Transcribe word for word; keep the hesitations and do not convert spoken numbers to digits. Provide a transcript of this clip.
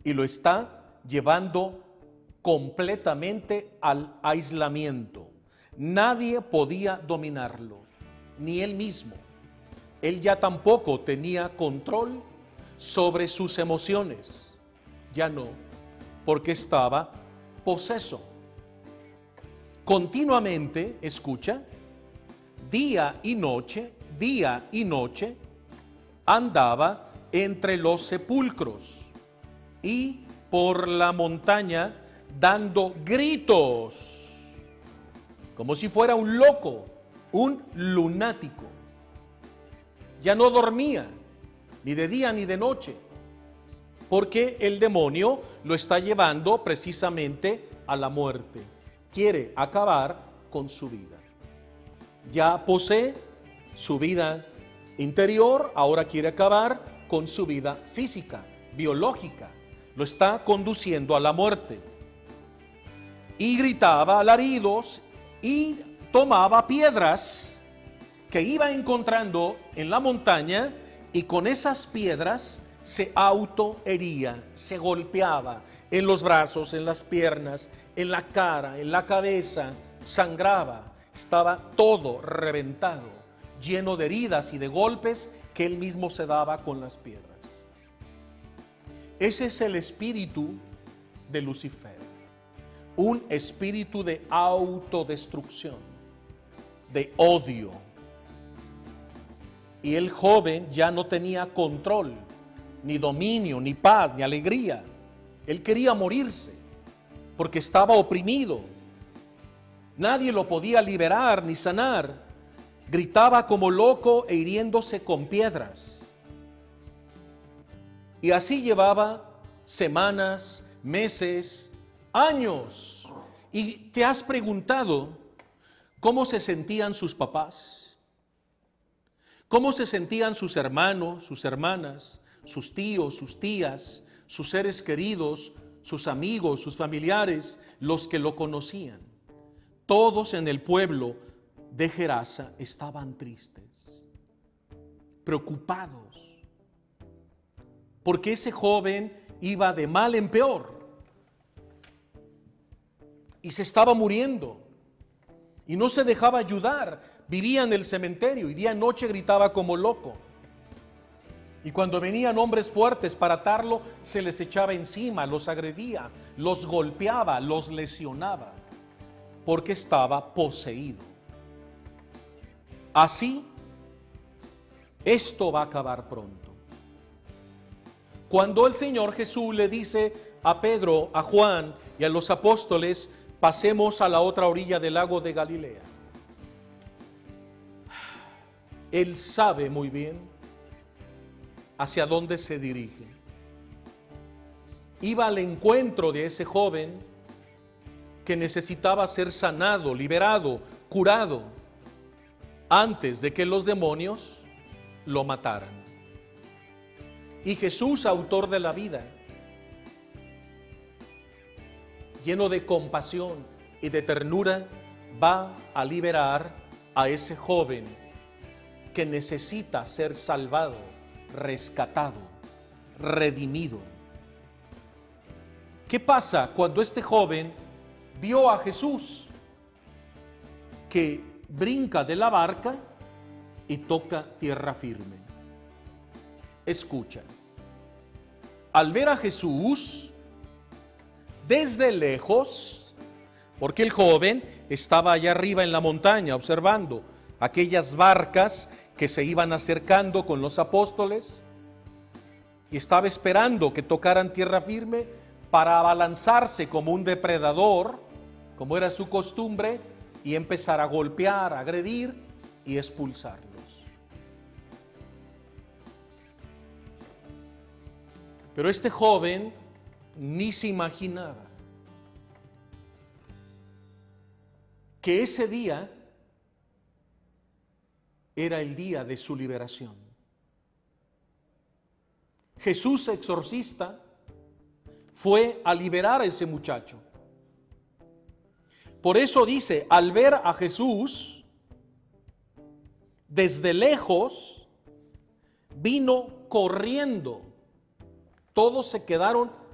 y lo está llevando completamente al aislamiento. Nadie podía dominarlo, ni él mismo. Él ya tampoco tenía control sobre sus emociones. Ya no, porque estaba poseso. Continuamente, escucha, día y noche, día y noche, andaba entre los sepulcros y por la montaña dando gritos, como si fuera un loco, un lunático. Ya no dormía, ni de día ni de noche, porque el demonio lo está llevando precisamente a la muerte. Quiere acabar con su vida. Ya posee su vida interior, ahora quiere acabar con su vida física, biológica. Lo está conduciendo a la muerte. Y gritaba alaridos y tomaba piedras que iba encontrando en la montaña, y con esas piedras se autohería, se golpeaba en los brazos, en las piernas, en la cara, en la cabeza, sangraba, estaba todo reventado, lleno de heridas y de golpes que él mismo se daba con las piedras. Ese es el espíritu de Lucifer, un espíritu de autodestrucción, de odio. Y el joven ya no tenía control, ni dominio, ni paz, ni alegría. Él quería morirse porque estaba oprimido. Nadie lo podía liberar ni sanar. Gritaba como loco e hiriéndose con piedras. Y así llevaba semanas, meses, años. ¿Y te has preguntado cómo se sentían sus papás? ¿Cómo se sentían sus hermanos, sus hermanas, sus tíos, sus tías, sus seres queridos, sus amigos, sus familiares, los que lo conocían? Todos en el pueblo de Gerasa estaban tristes, preocupados, porque ese joven iba de mal en peor y se estaba muriendo y no se dejaba ayudar. Vivía en el cementerio y día y noche gritaba como loco. Y cuando venían hombres fuertes para atarlo, se les echaba encima, los agredía, los golpeaba, los lesionaba, porque estaba poseído. Así, esto va a acabar pronto. Cuando el Señor Jesús le dice a Pedro, a Juan y a los apóstoles, pasemos a la otra orilla del lago de Galilea, Él sabe muy bien hacia dónde se dirige. Iba al encuentro de ese joven que necesitaba ser sanado, liberado, curado, antes de que los demonios lo mataran. Y Jesús, autor de la vida, lleno de compasión y de ternura, va a liberar a ese joven que necesita ser salvado, rescatado, redimido. ¿Qué pasa cuando este joven vio a Jesús que brinca de la barca y toca tierra firme? Escucha. Al ver a Jesús desde lejos, porque el joven estaba allá arriba en la montaña observando aquellas barcas que se iban acercando con los apóstoles, y estaba esperando que tocaran tierra firme para abalanzarse como un depredador, como era su costumbre, y empezar a golpear, a agredir y expulsarlos. Pero este joven ni se imaginaba que ese día era el día de su liberación. Jesús, exorcista, fue a liberar a ese muchacho. Por eso dice, al ver a Jesús desde lejos, vino corriendo. Todos se quedaron